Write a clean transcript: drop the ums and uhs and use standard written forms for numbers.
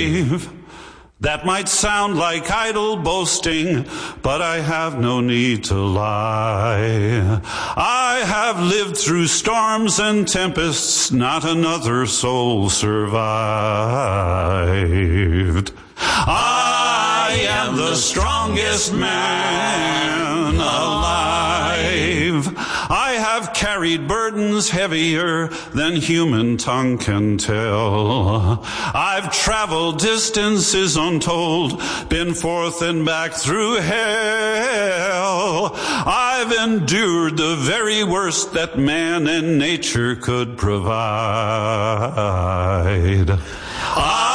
alive. That might sound like idle boasting, but I have no need to lie. I have lived through storms and tempests, not another soul survived. I am the strongest man alive. I have carried burdens heavier than human tongue can tell. I've traveled distances untold, been forth and back through hell. I've endured the very worst that man and nature could provide.